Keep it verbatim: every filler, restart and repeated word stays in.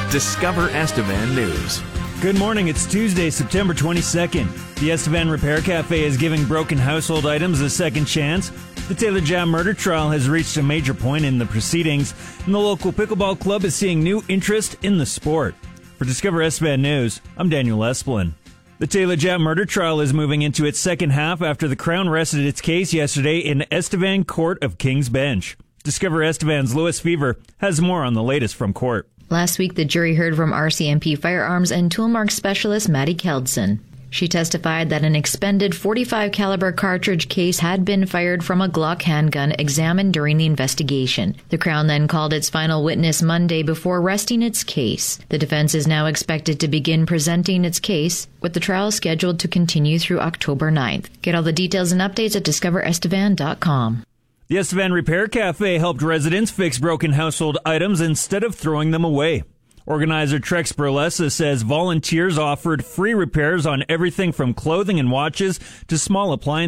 Discover Estevan News. Good morning. It's Tuesday, September twenty-second. The Estevan Repair Cafe is giving broken household items a second chance. The Taylor Jam murder trial has reached a major point in the proceedings, and the local pickleball club is seeing new interest in the sport. For Discover Estevan News, I'm Daniel Esplin. The Taylor Jam murder trial is moving into its second half after the Crown rested its case yesterday in Estevan Court of King's Bench. Discover Estevan's Louis Fever has more on the latest from court. Last week, the jury heard from R C M P firearms and toolmark specialist Maddie Keldson. She testified that an expended forty-five caliber cartridge case had been fired from a Glock handgun examined during the investigation. The Crown then called its final witness Monday before resting its case. The defense is now expected to begin presenting its case, with the trial scheduled to continue through October ninth. Get all the details and updates at discover estevan dot com. The Estevan Repair Cafe helped residents fix broken household items instead of throwing them away. Organizer Trex Burlesa says volunteers offered free repairs on everything from clothing and watches to small appliances.